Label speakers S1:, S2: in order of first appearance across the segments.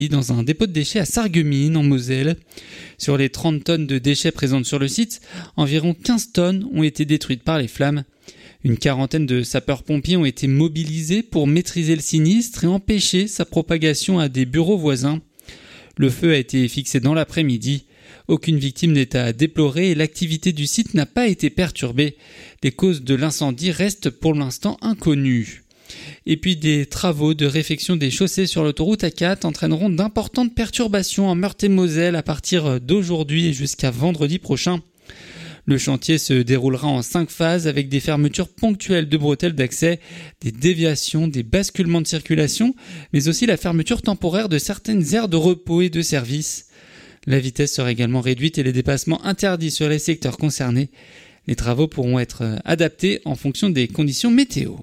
S1: dans un dépôt de déchets à Sarreguemines, en Moselle. Sur les 30 tonnes de déchets présentes sur le site, environ 15 tonnes ont été détruites par les flammes. Une quarantaine de sapeurs-pompiers ont été mobilisés pour maîtriser le sinistre et empêcher sa propagation à des bureaux voisins. Le feu a été fixé dans l'après-midi. Aucune victime n'est à déplorer et l'activité du site n'a pas été perturbée. Les causes de l'incendie restent pour l'instant inconnues. Et puis des travaux de réfection des chaussées sur l'autoroute A4 entraîneront d'importantes perturbations en Meurthe-et-Moselle à partir d'aujourd'hui et jusqu'à vendredi prochain. Le chantier se déroulera en 5 phases avec des fermetures ponctuelles de bretelles d'accès, des déviations, des basculements de circulation, mais aussi la fermeture temporaire de certaines aires de repos et de service. La vitesse sera également réduite et les dépassements interdits sur les secteurs concernés. Les travaux pourront être adaptés en fonction des conditions météo.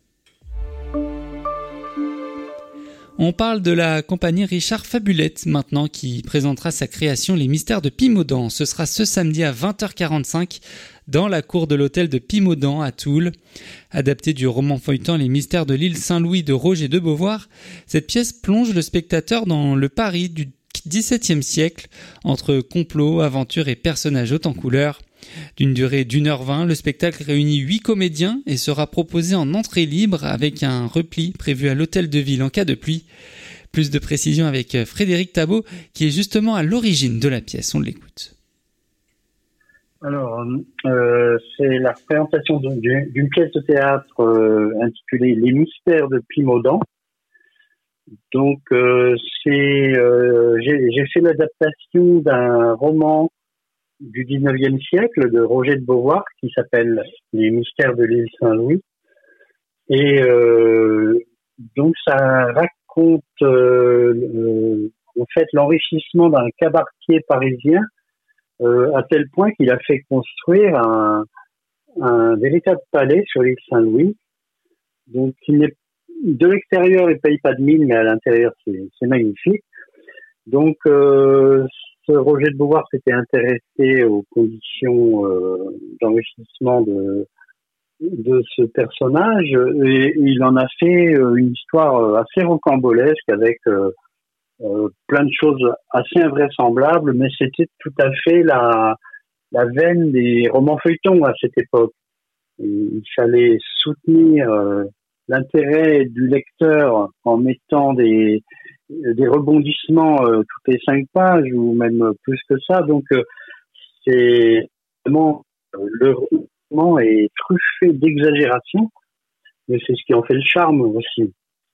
S1: On parle de la compagnie Richard Fabulette maintenant qui présentera sa création Les Mystères de Pimodan. Ce sera ce samedi à 20h45 dans la cour de l'hôtel de Pimodan à Toul. Adaptée du roman feuilleton Les Mystères de l'île Saint-Louis de Roger de Beauvoir, cette pièce plonge le spectateur dans le Paris du XVIIe siècle entre complots, aventures et personnages hauts en couleurs. D'une durée d'1h20, le spectacle réunit 8 comédiens et sera proposé en entrée libre avec un repli prévu à l'hôtel de ville en cas de pluie. Plus de précisions avec Frédéric Tabot qui est justement à l'origine de la pièce. On l'écoute.
S2: Alors, c'est la représentation d'une pièce de théâtre intitulée Les Mystères de Pimodan. Donc, j'ai fait l'adaptation d'un roman du 19e siècle de Roger de Beauvoir qui s'appelle Les Mystères de l'île Saint-Louis. Et donc, ça raconte en fait l'enrichissement d'un cabaretier parisien à tel point qu'il a fait construire un véritable palais sur l'île Saint-Louis. Donc, de l'extérieur, il paye pas de mine, mais à l'intérieur, c'est magnifique. Donc, ce Roger de Beauvoir s'était intéressé aux conditions d'enrichissement de ce personnage et il en a fait une histoire assez rocambolesque avec plein de choses assez invraisemblables, mais c'était tout à fait la veine des romans feuilletons à cette époque. Il fallait soutenir l'intérêt du lecteur en mettant des rebondissements toutes les 5 pages ou même plus que ça. Donc c'est vraiment le roman est truffé d'exagération, mais c'est ce qui en fait le charme aussi.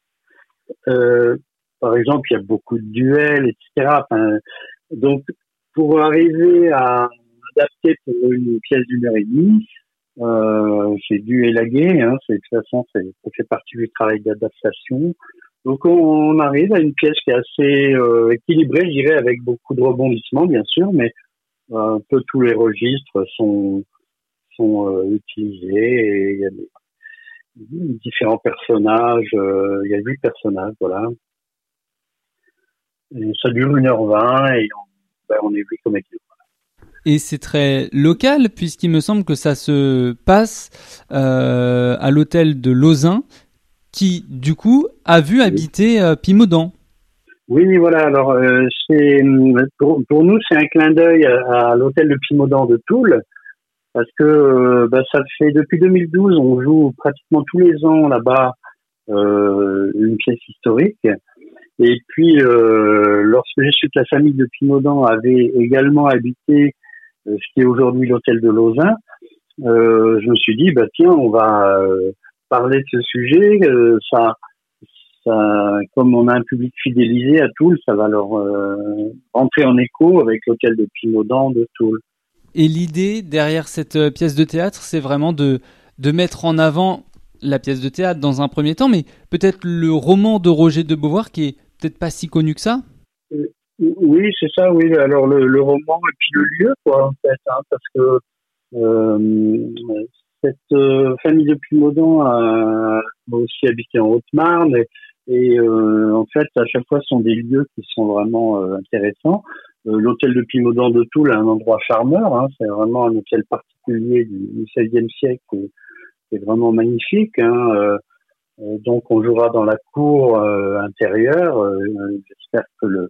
S2: Par exemple, il y a beaucoup de duels, etc. Enfin, donc pour arriver à adapter pour une pièce d'1h30, j'ai dû élaguer. De toute façon, ça fait partie du travail d'adaptation. Donc on arrive à une pièce qui est assez équilibrée, je dirais, avec beaucoup de rebondissements, bien sûr, mais un peu tous les registres sont utilisés. Et il y a différents personnages, il y a 8 personnages, voilà. Et ça dure 1h20 et on est 8 comédiens.
S3: Et c'est très local puisqu'il me semble que ça se passe à l'hôtel de Lauzun, qui, du coup, a vu habiter Pimodan.
S2: Oui, voilà. Alors, pour nous, c'est un clin d'œil à l'hôtel de Pimodan de Toul, parce que ça fait depuis 2012, on joue pratiquement tous les ans là-bas une pièce historique. Et puis, lorsque j'ai su que la famille de Pimodan avait également habité ce qui est aujourd'hui l'hôtel de Lauzun, je me suis dit, tiens, on va parler de ce sujet, ça, comme on a un public fidélisé à Toul, ça va leur rentrer en écho avec l'hôtel de Pimodan de Toul.
S3: Et l'idée derrière cette pièce de théâtre, c'est vraiment de mettre en avant la pièce de théâtre dans un premier temps, mais peut-être le roman de Roger de Beauvoir qui est peut-être pas si connu que ça.
S2: Oui, c'est ça, oui. Alors le roman et puis le lieu, quoi, en fait, parce que cette famille de Pimodan a aussi habité en Haute-Marne et en fait à chaque fois ce sont des lieux qui sont vraiment intéressants. L'hôtel de Pimodan de Toul est un endroit charmeur, c'est vraiment un hôtel particulier du XVIe siècle qui est vraiment magnifique. Donc on jouera dans la cour intérieure. J'espère que